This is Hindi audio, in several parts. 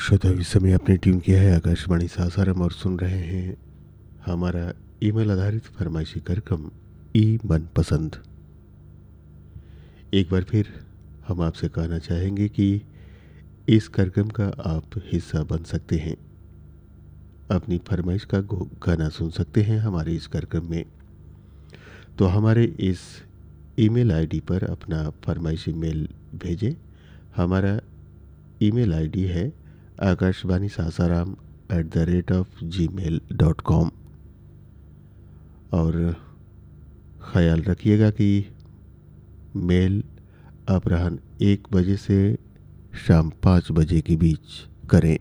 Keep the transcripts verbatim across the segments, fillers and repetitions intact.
श्रोता इस समय आपने ट्यून किया है आकाशवाणी सासाराम और सुन रहे हैं हमारा ईमेल आधारित फरमाइशी कार्यक्रम ई मन पसंद। एक बार फिर हम आपसे कहना चाहेंगे कि इस कार्यक्रम का आप हिस्सा बन सकते हैं, अपनी फरमाइश का गाना सुन सकते हैं हमारे इस कार्यक्रम में। तो हमारे इस ईमेल आईडी पर अपना फरमाइशी मेल भेजें। हमारा ईमेल आईडी है Akashvani Sasaram at the rate of ji mail dot com. और ख़याल रखिएगा कि मेल अपराह्न एक बजे से शाम पाँच बजे के बीच करें।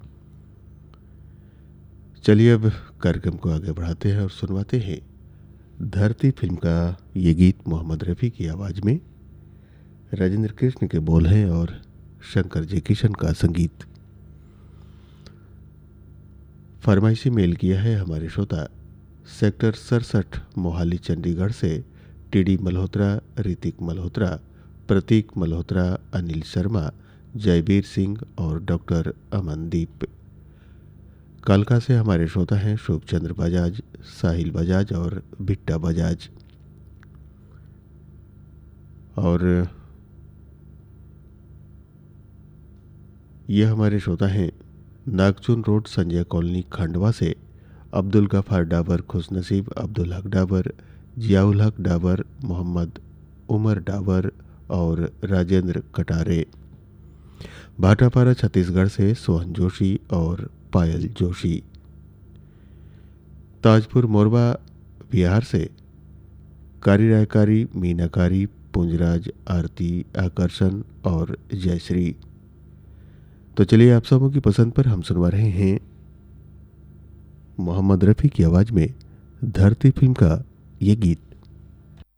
चलिए अब कार्यक्रम को आगे बढ़ाते हैं और सुनवाते हैं धरती फिल्म का ये गीत मोहम्मद रफ़ी की आवाज़ में। राजेंद्र कृष्ण के बोल हैं और शंकर जय किशन का संगीत। फरमाइशी मेल किया है हमारे श्रोता सेक्टर सड़सठ मोहाली चंडीगढ़ से टीडी मल्होत्रा, ऋतिक मल्होत्रा, प्रतीक मल्होत्रा, अनिल शर्मा, जयवीर सिंह और डॉक्टर अमनदीप। कालका से हमारे श्रोता हैं शोभचंद्र बजाज, साहिल बजाज और बिट्टा बजाज। और ये हमारे श्रोता हैं नागचुन रोड संजय कॉलोनी खंडवा से अब्दुल गफार डाबर, खुशनसीब, अब्दुल हक डाबर, जियाउल हक डाबर, मोहम्मद उमर डाबर और राजेंद्र कटारे। भाटापारा छत्तीसगढ़ से सोहन जोशी और पायल जोशी। ताजपुर मोरबा बिहार से कारी रायकारी, मीनाकारी, पुंजराज, आरती, आकर्षण और जयश्री। तो चलिए आप सबों की पसंद पर हम सुनवा रहे हैं मोहम्मद रफ़ी की आवाज़ में धरती फिल्म का ये गीत।